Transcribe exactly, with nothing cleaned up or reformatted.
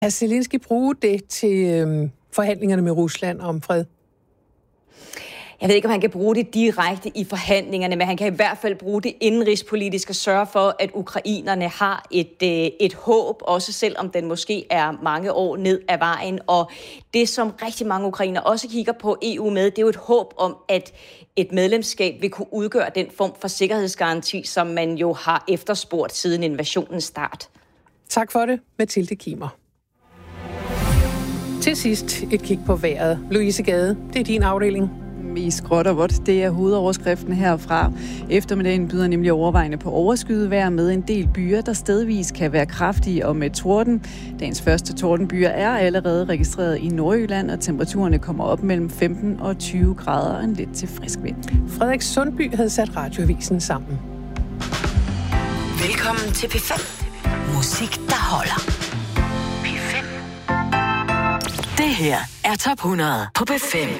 Kan Zelensky bruge det til øh, forhandlingerne med Rusland om fred? Jeg ved ikke, om han kan bruge det direkte i forhandlingerne, men han kan i hvert fald bruge det indenrigspolitisk og sørge for, at ukrainerne har et, et håb, også selvom den måske er mange år ned ad vejen. Og det, som rigtig mange ukrainere også kigger på E U med, det er jo et håb om, at et medlemskab vil kunne udgøre den form for sikkerhedsgaranti, som man jo har efterspurgt siden invasionens start. Tak for det, Mathilde Kimer. Til sidst et kig på vejret. Louise Gade, det er din afdeling. Mest gråt og vådt, det er hovedoverskriften herfra. Eftermiddagen byder nemlig overvejende på overskyet vejr med en del byer, der stedvis kan være kraftige og med torden. Dagens første tordenbyer er allerede registreret i Nordjylland, og temperaturerne kommer op mellem femten og tyve grader og en lidt til frisk vind. Frederik Sundby havde sat radioavisen sammen. Velkommen til P fem. Musik, der holder. P fem. Det her er top hundrede på P fem.